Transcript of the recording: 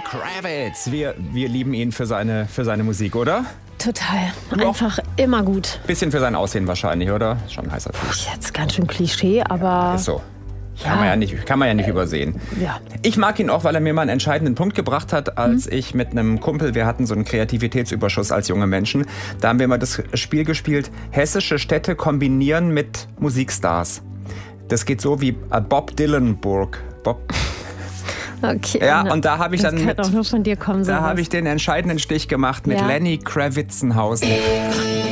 Kravitz. Wir lieben ihn für seine Musik, oder? Total. Einfach immer gut. Bisschen für sein Aussehen wahrscheinlich, oder? Ist schon ein heißer Typ. Jetzt ganz schön Klischee, aber... Ist so. Kann man ja nicht übersehen. Ja. Ich mag ihn auch, weil er mir mal einen entscheidenden Punkt gebracht hat, als ich mit einem Kumpel, wir hatten so einen Kreativitätsüberschuss als junge Menschen, da haben wir mal das Spiel gespielt, hessische Städte kombinieren mit Musikstars. Das geht so wie Bob Dylanburg. Okay. Ja, und da habe ich dann kann auch nur von dir kommen, da habe ich den entscheidenden Stich gemacht mit Lenny Kravitzenhausen.